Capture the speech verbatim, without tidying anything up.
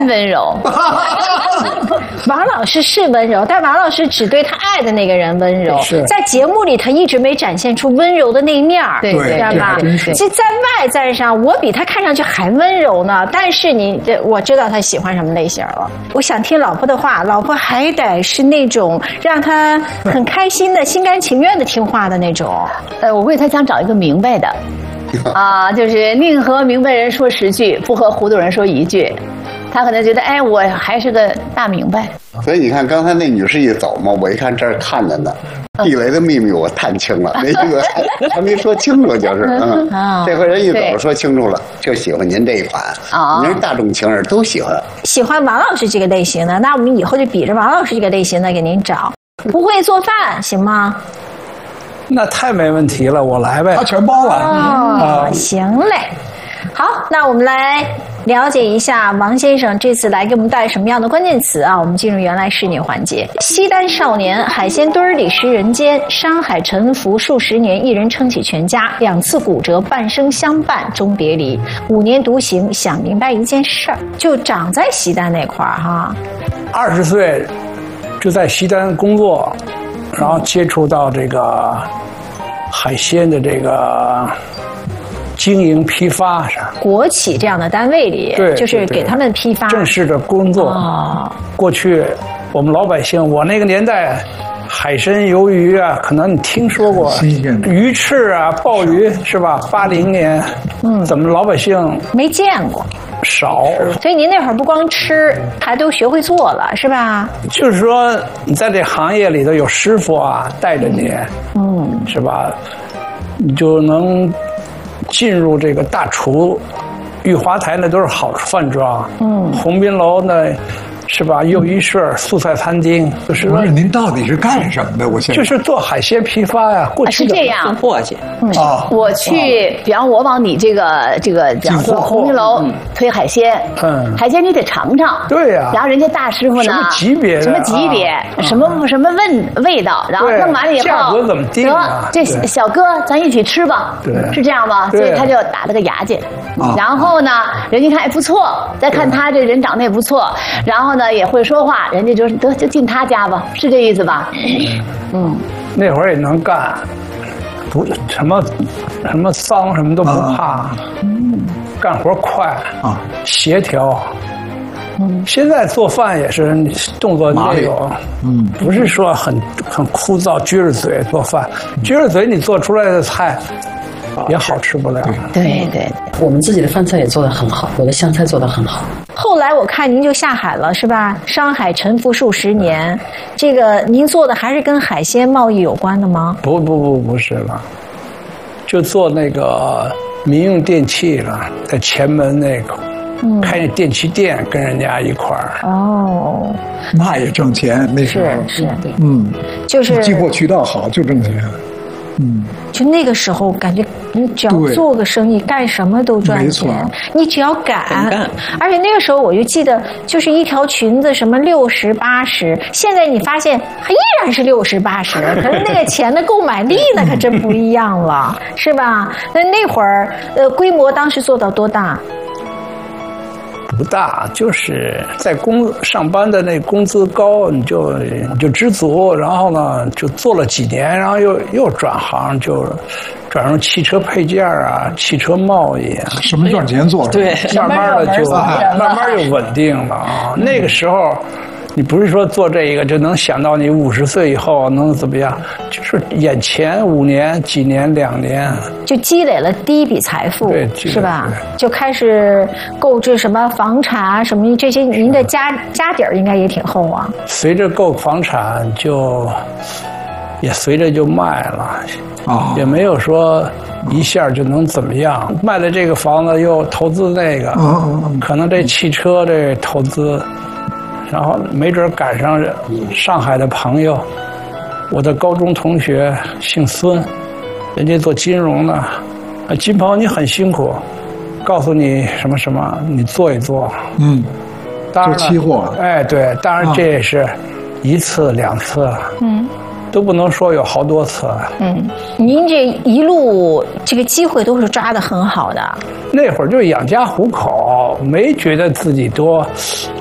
温柔。 王老师是温柔，但王老师只对他爱的那个人温柔，在节目里他一直没展现出温柔的那一面， 对知道吧？这在外在上，我比他看上去还温柔呢。但是你，我知道他喜欢什么类型了。我想听老婆的话，老婆还得是那种让他很开心的、心甘情愿的听话的那种。 呃，我为他想找一个明白的，啊，就是宁和明白人说十句，不和糊涂人说一句。他可能觉得，哎，我还是个大明白。 所以你看，刚才那女士一走嘛，我一看这儿看着呢，地雷的秘密我探清了，那个还没说清楚，就是嗯，这回人一走说清楚了，就喜欢您这一款啊，您是大众情人都喜欢。 喜欢王老师这个类型的，那我们以后就比着王老师这个类型的给您找。不会做饭行吗？ 那太没问题了，我来呗，他全包了。 哦，啊、行嘞。好，那我们来了解一下王先生这次来给我们带什么样的关键词啊？我们进入原来是你环节。西单少年，海鲜堆里食人间，山海沉浮数十年，一人撑起全家，两次骨折，半生相伴终别离，五年独行，想明白一件事儿，就长在西单那块儿哈。 二十岁就在西单工作，然后接触到这个海鲜的这个经营批发上， 国企这样的单位里， 对， 就是给他们批发正式的工作。哦，过去我们老百姓，我那个年代，海参、鱿鱼啊，可能你听说过，鱼翅啊、鲍鱼是吧？八零年，嗯，怎么老百姓没见过？ 少， 所以您那会儿不光吃，还都学会做了，是吧？ 就是说，你在这行业里头有师傅啊带着你，嗯，是吧？你就能进入这个大厨。玉华台那都是好饭庄，嗯，鸿宾楼那，是吧？又一社素菜餐厅，就是不是您到底是干什么的？我现在就是做海鲜批发呀。过去是这样， 簸箕。 嗯，我去，比方我往你这个这个讲说鸿宾楼推海鲜，嗯，海鲜你得尝尝。 对呀。 然后人家大师傅呢， 什么级别？ 什么级别？什么什么味味道？然后弄完了以后， 价格怎么定啊？ 这小哥，咱一起吃吧。 对， 是这样吗？所以他就打了个牙去，然后呢，人家看哎不错，再看他这人长得也不错，然后呢也会说话，人家就得就进他家吧，是这意思吧？ 嗯，那会儿也能干，不什么什么脏什么都不怕，嗯，干活快啊，协调。嗯，现在做饭也是动作那种，嗯，不是说很很枯燥，撅着嘴做饭，撅着嘴你做出来的菜也好吃不了。 对对， 我们自己的饭菜也做得很好，我的湘菜做得很好。 后来我看您就下海了，是吧？商海沉浮数十年，这个您做的还是跟海鲜贸易有关的吗？ 不不不，不是了，就做那个民用电器了，在前门那个。嗯，开那电器店跟人家一块儿哦， 那也挣钱，那时候是是，对， 嗯， 就是寄货渠道好就挣钱，嗯， 就那个时候感觉你只要做个生意，干什么都赚钱，你只要敢，而且那个时候我就记得，就是一条裙子什么六十八十，现在你发现还依然是六十八十，可是那个钱的购买力那可真不一样了，是吧？那那会儿呃，规模当时做到多大？ 不大，就是在工上班的那工资高，你就你就知足，然后呢就做了几年，然后又又转行，就转入汽车配件啊、汽车贸易啊。 什么赚钱做？ 对，慢慢的就慢慢就稳定了啊。那个时候，你不是说做这个就能想到你五十岁以后能怎么样，就是眼前五年、几年、两年， 就积累了第一笔财富， 对， 是吧？就开始购置什么房产啊，什么这些，您的家家底儿应该也挺厚啊。 随着购房产就也随着就卖了，啊，也没有说一下就能怎么样。卖了这个房子又投资那个，可能这汽车这投资。然后没准赶上上海的朋友，我的高中同学姓孙，人家做金融的，啊，金鹏你很辛苦，告诉你什么什么，你做一做， 嗯， 当然做期货， 哎，对，当然这也是一次两次，嗯， 都不能说有好多次。 嗯，您这一路这个机会都是抓得很好的。 那会儿就养家糊口，没觉得自己多